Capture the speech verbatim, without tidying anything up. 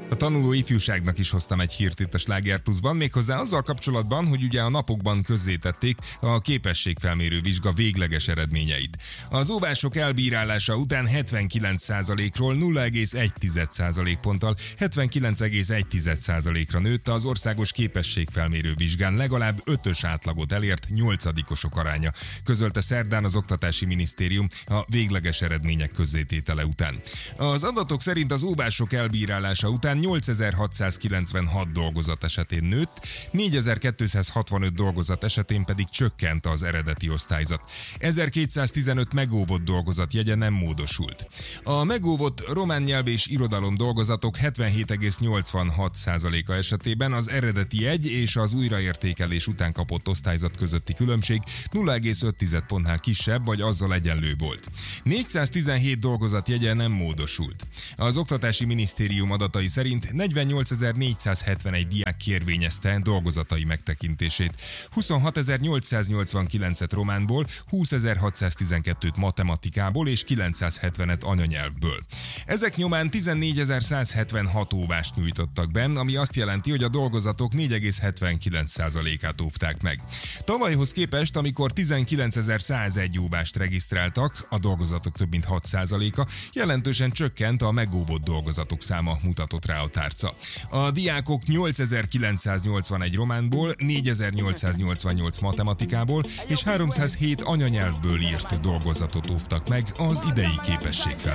A tanuló ifjúságnak is hoztam egy hírt itt a Sláger Pluszban, méghozzá azzal kapcsolatban, hogy ugye a napokban közzétették a képességfelmérő vizsga végleges eredményeit. Az óvások elbírálása után hetvenkilenc százalékról nulla egész egy százalékponttal hetvenkilenc egész egy százalékra nőtt az országos képességfelmérő vizsgán legalább ötös átlagot elért nyolcadikosok aránya, közölte szerdán az Oktatási Minisztérium a végleges eredmények közzététele után. Az adatok szerint az óvások elbírálása után nyolcezer-hatszázkilencvenhat dolgozat esetén nőtt, négyezer-kétszázhatvanöt dolgozat esetén pedig csökkent az eredeti osztályzat. ezerkétszáztizenöt megóvott dolgozat jegye nem módosult. A megóvott román nyelv és irodalom dolgozatok hetvenhét egész nyolcvanhat százaléka esetében az eredeti egy és az újraértékelés után kapott osztályzat közötti különbség nulla egész öt pontnál kisebb vagy azzal egyenlő volt. négyszáztizenhét dolgozat jegye nem módosult. Az Oktatási Minisztérium adatai szerint negyvennyolcezer-négyszázhetvenegy diák kérvényezte dolgozatai megtekintését. huszonhatezer-nyolcszáznyolcvankilencet románból, húszezer-hatszáztizenkettőt matematikából és kilencszázhetvenet anyanyelvből. Ezek nyomán tizennégyezer-százhetvenhat óvást nyújtottak be, ami azt jelenti, hogy a dolgozatok négy egész hetvenkilenc százalékát óvták meg. Tavalyhoz képest, amikor tizenkilencezer-százegy óvást regisztráltak, a dolgozatok több mint hat százaléka, jelentősen csökkent a megóvott dolgozatok száma, mutatott rá a tárca. A diákok nyolcezer-kilencszáznyolcvanegy románból, négyezer-nyolcszáznyolcvannyolc matematikából és háromszázhét anyanyelvből írt dolgozatot óvtak meg az idei képességfelmérésben.